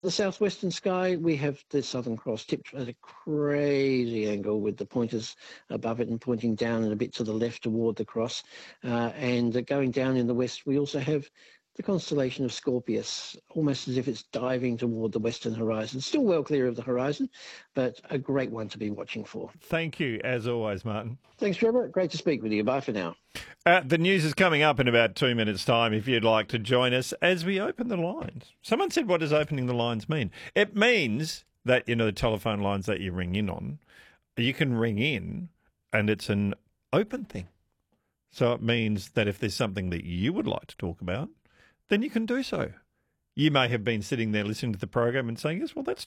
The southwestern sky, we have the Southern Cross tipped at a crazy angle with the pointers above it and pointing down and a bit to the left toward the cross. And going down in the west, we also have the constellation of Scorpius, almost as if it's diving toward the western horizon. Still well clear of the horizon, but a great one to be watching for. Thank you, as always, Martin. Thanks, Trevor. Great to speak with you. Bye for now. The news is coming up in about 2 minutes' time if you'd like to join us as we open the lines. Someone said, what does opening the lines mean? It means that, the telephone lines that you ring in on, you can ring in and it's an open thing. So it means that if there's something that you would like to talk about, then you can do so. You may have been sitting there listening to the program and saying, yes, well, let's